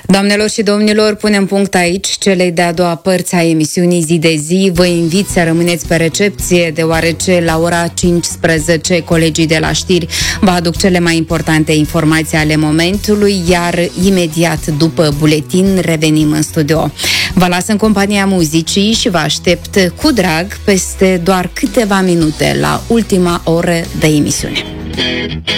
Doamnelor și domnilor, punem punct aici celei de-a doua părți a emisiunii Zi de Zi. Vă invit să rămâneți pe recepție, deoarece la ora 15 colegii de la știri vă aduc cele mai importante informații ale momentului, iar imediat după buletin revenim în studio. Vă las în compania muzicii și vă aștept cu drag peste doar câteva minute la ultima oră de emisiune.